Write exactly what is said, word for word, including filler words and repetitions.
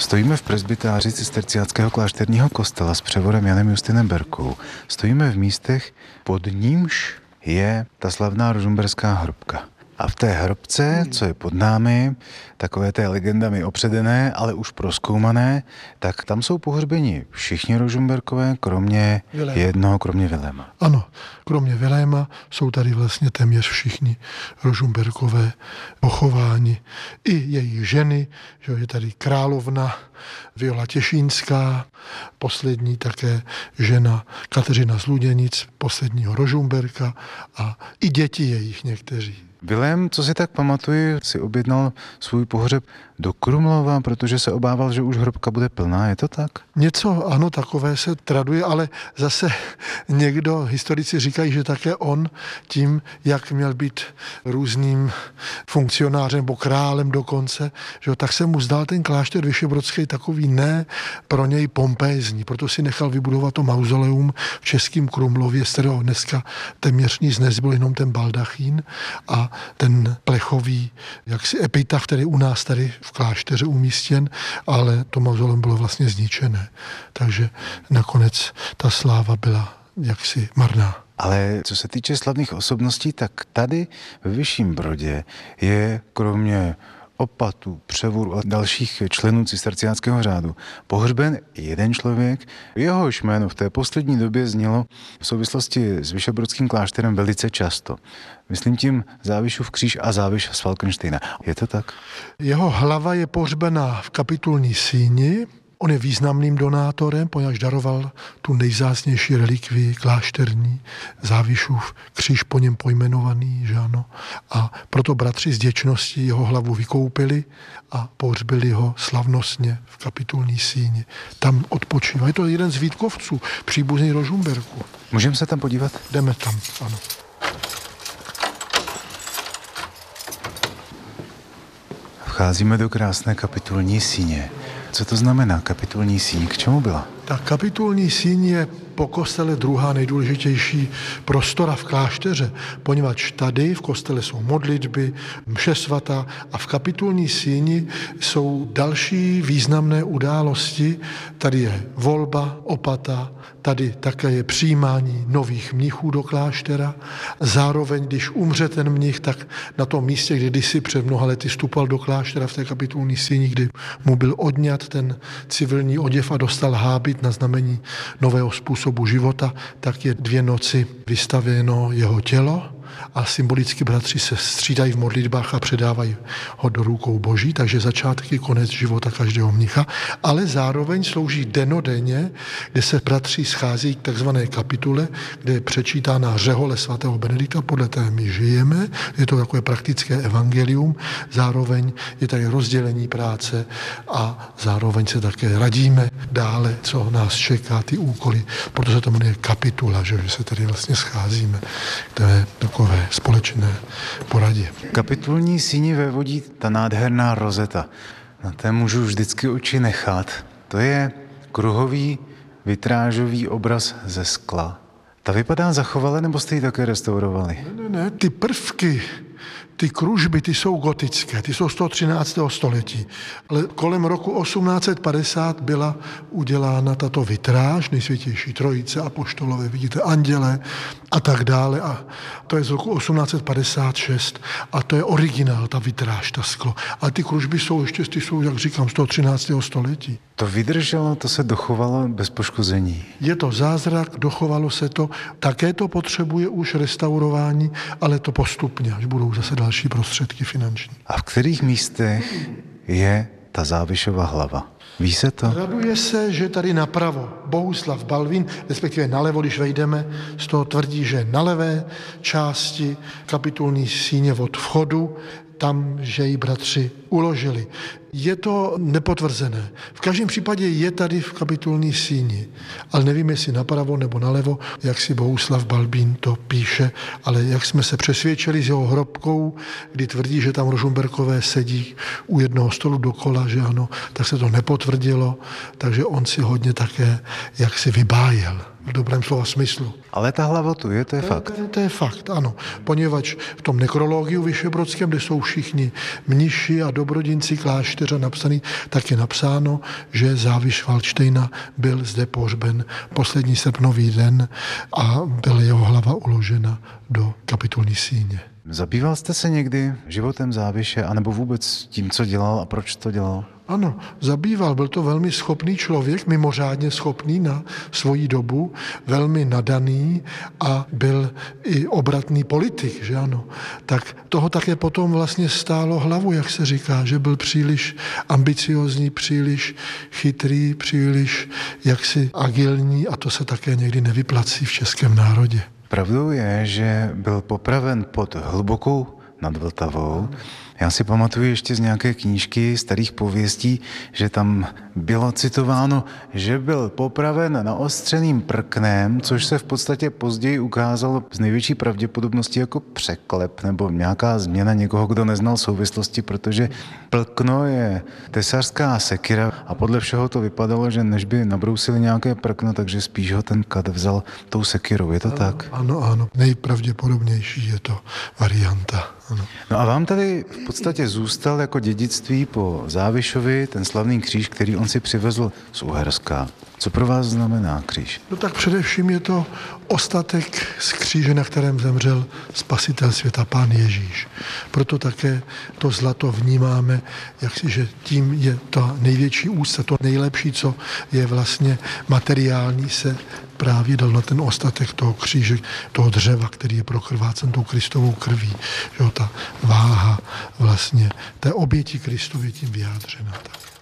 Stojíme v presbytáři cisterciáckého klášterního kostela s převodem Janem Justinem Berkou. Stojíme v místech, pod nímž je ta slavná rožmberská hrobka. A v té hrobce, co je pod námi, takové té legendami opředené, ale už prozkoumané, tak tam jsou pohřbeni všichni Rožmberkové, kromě Viléma. jednoho, kromě Viléma. Ano, kromě Viléma jsou tady vlastně téměř všichni Rožmberkové pochováni. I jejich ženy, že je tady královna Viola Těšínská, poslední také žena Kateřina z Luděnic, posledního Rožmberka a i děti jejich někteří. Vilém, co si tak pamatuju, si objednal svůj pohřeb do Krumlova, protože se obával, že už hrobka bude plná, je to tak? Něco, ano, takové se traduje, ale zase někdo, historici říkají, že také on tím, jak měl být různým funkcionářem nebo králem dokonce, že tak se mu zdal ten klášter Vyšebrodský takový ne pro něj pompézní, proto si nechal vybudovat to mauzoleum v Českém Krumlově, z kterého dneska téměř nic nezbyl, jenom ten baldachín a ten plechový jaksi epitaf, který u nás tady v klášteře umístěn, ale to mauzoleum bylo vlastně zničené. Takže nakonec ta sláva byla jaksi marná. Ale co se týče slavných osobností, tak tady ve Vyšším Brodě je kromě opatů, převodů a dalších členů cisterciánského řádu pohřben jeden člověk, jehož jméno v té poslední době znělo v souvislosti s Vyšebrodským klášterem velice často. Myslím tím Závišův kříž a Záviš z Falkensteina. Je to tak? Jeho hlava je pohřbena v kapitulní síni. On je významným donátorem, poněvadž daroval tu nejvzácnější relikvii klášterní, Závišův kříž po něm pojmenovaný, že ano. A proto bratři z vděčností jeho hlavu vykoupili a pohřbili ho slavnostně v kapitulní síni. Tam odpočívá. Je to jeden z Vítkovců, příbuzný Rožmberku. Můžeme se tam podívat? Jdeme tam, ano. Vcházíme do krásné kapitulní síně. Co to znamená kapitulní síň? K čemu byla? Ta kapitulní síň je po kostele druhá nejdůležitější prostora v klášteře, poněvadž tady v kostele jsou modlitby, mše svatá a v kapitulní síni jsou další významné události. Tady je volba opata, tady také je přijímání nových mnichů do kláštera. Zároveň, když umře ten mnich, tak na tom místě, kde kdysi před mnoha lety vstupoval do kláštera v té kapitulní síni, kdy mu byl odňat ten civilní oděv a dostal hábit na znamení nového způsobu života, tak je dvě noci vystavěno jeho tělo a symbolicky bratři se střídají v modlitbách a předávají ho do rukou Boží, takže začátek i konec života každého mnicha, ale zároveň slouží denodenně, kde se bratři schází k takzvané kapitule, kde je přečítána řehole svatého Benedikta, podle té my žijeme, je to takové praktické evangelium, zároveň je tady rozdělení práce a zároveň se také radíme dále, co nás čeká, ty úkoly, proto se to jmenuje kapitula, že se tady vlastně scházíme, to je takové společné poradě. Kapitulní síni vévodí ta nádherná rozeta. Na té můžu vždycky oči nechat. To je kruhový vitrážový obraz ze skla. Ta vypadá zachovala, nebo jste ji také restaurovali? Ne, ne, ne, ty prvky, ty kružby, ty jsou gotické, ty jsou z toho třináctého století. Ale kolem roku osmnáct set padesát byla udělána tato vitráž, nejsvětější trojice apoštolové, vidíte, anděle a tak dále. A to je z roku osmnáct set padesát šest a to je originál, ta vitráž, ta sklo. A ty kružby jsou ještě, ty jsou, jak říkám, z toho třináctého století. To vydrželo, to se dochovalo bez poškození. Je to zázrak, dochovalo se to. Také to potřebuje už restaurování, ale to postupně, až budou zase další prostředky finanční. A v kterých místech je ta Závišova hlava? Ví se to? Raduje se, že tady napravo Bohuslav Balvin, respektive nalevo, když vejdeme, z toho tvrdí, že na levé části kapitulní síně od vchodu, tam, že ji bratři uložili. Je to nepotvrzené. V každém případě je tady v kapitulní síni, ale nevím, jestli napravo nebo nalevo, jak si Bohuslav Balbín to píše, ale jak jsme se přesvědčili s jeho hrobkou, kdy tvrdí, že tam Rožmberkové sedí u jednoho stolu dokola, že ano, tak se to nepotvrdilo, takže on si hodně také jak si vybájel. v dobrém slova smyslu. Ale ta hlava tu je, to je fakt. To, to je fakt, ano. Poněvadž v tom nekrologiu vyšehradském, kde jsou všichni mniši a dobrodinci kláštera napsaný, tak je napsáno, že záviš Valdštejna byl zde pohřben poslední srpnový den a byla jeho hlava uložena do kapitulní síně. Zabýval jste se někdy životem Záviše, anebo vůbec tím, co dělal a proč to dělal? Ano, zabýval, byl to velmi schopný člověk, mimořádně schopný na svoji dobu, velmi nadaný a byl i obratný politik, že ano. Tak toho také potom vlastně stálo hlavu, jak se říká, že byl příliš ambiciozní, příliš chytrý, příliš jaksi agilní a to se také někdy nevyplací v českém národě. Pravdou je, že byl popraven pod Hlubokou nad Vltavou. Já si pamatuju ještě z nějaké knížky starých pověstí, že tam bylo citováno, že byl popraven naostřeným prknem, což se v podstatě později ukázalo z největší pravděpodobností jako překlep nebo nějaká změna někoho, kdo neznal souvislosti, protože prkno je tesařská sekira a podle všeho to vypadalo, že než by nabrousili nějaké prkno, takže spíš ho ten kat vzal tou sekirou. Je to ano, tak? Ano, ano. Nejpravděpodobnější je to varianta. Ano. No a vám tady v podstatě zůstal jako dědictví po Závišovi ten slavný kříž, který on si přivezl z Uherska. Co pro vás znamená kříž? No tak především je to ostatek z kříže, na kterém zemřel spasitel světa, Pán Ježíš. Proto také to zlato vnímáme, jak si, že tím je ta největší úcta, to nejlepší, co je vlastně materiální, se právě dal na ten ostatek toho kříže, toho dřeva, který je prokrvácen tou Kristovou krví. Že ta váha vlastně té oběti Kristovy tím vyjádřena. Tak.